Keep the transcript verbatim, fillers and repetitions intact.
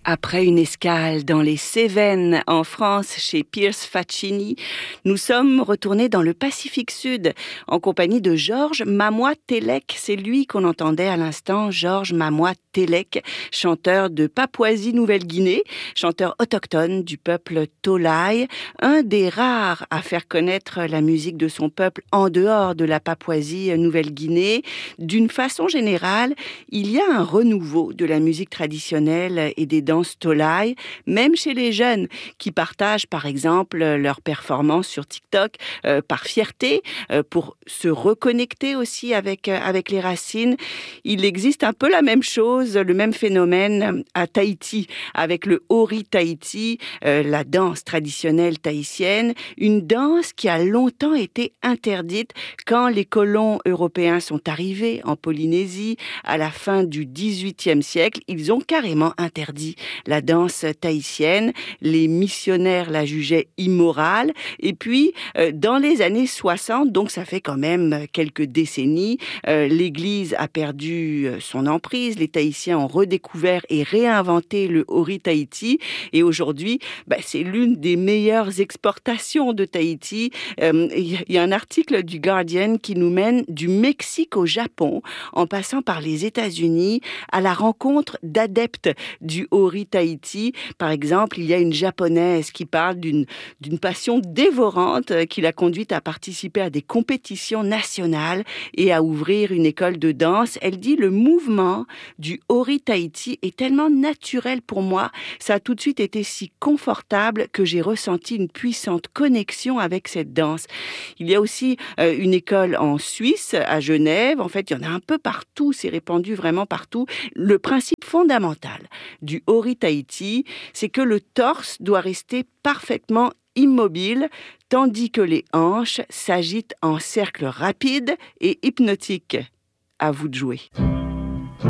Après une escale dans les Cévennes, en France, chez Pierce Faccini, nous sommes retournés dans le Pacifique Sud, en compagnie de Georges Mamois-Télek. C'est lui qu'on entendait à l'instant, Georges Mamois-Télek, chanteur de Papouasie-Nouvelle-Guinée, chanteur autochtone du peuple Tolaï, un des rares à faire connaître la musique de son peuple en dehors de la Papouasie-Nouvelle-Guinée. D'une façon générale, il y a un renouveau de la musique traditionnelle et des danses Tolaï, même chez les jeunes qui partagent par exemple leurs performances sur TikTok euh, par fierté, euh, pour se reconnecter aussi avec, euh, avec les racines. Il existe un peu la même chose, le même phénomène à Tahiti, avec le Ori Tahiti, euh, la danse traditionnelle tahitienne, une danse qui a longtemps été interdite quand les colons européens sont arrivés en Polynésie à la fin du dix-huitième siècle. Ils ont carrément interdit la danse tahitienne. Les missionnaires la jugeaient immorale. Et puis, euh, dans les années soixante, donc ça fait quand même quelques décennies, euh, l'Église a perdu son emprise. Les Tahitiens ont redécouvert et réinventé le Ori Tahiti. Et aujourd'hui, bah, c'est l'une des meilleures exportations de Tahiti. Euh, Il y a un article du Guardian qui nous mène du Mexique au Japon, en passant par les États-Unis, à la rencontre d'adeptes du Ori Tahiti. Par exemple, il y a une japonaise qui parle d'une, d'une passion dévorante qui l'a conduite à participer à des compétitions nationales et à ouvrir une école de danse. Elle dit: le mouvement du Ori Tahiti est tellement naturel pour moi, ça a tout de suite été si confortable que j'ai ressenti une puissante connexion avec cette danse. Il y a aussi euh, une école en Suisse, à Genève. En fait, il y en a un peu partout, c'est répandu vraiment partout. Le principe fondamental du Ori Tahiti, c'est que le torse doit rester parfaitement immobile, tandis que les hanches s'agitent en cercle rapide et hypnotique. À vous de jouer.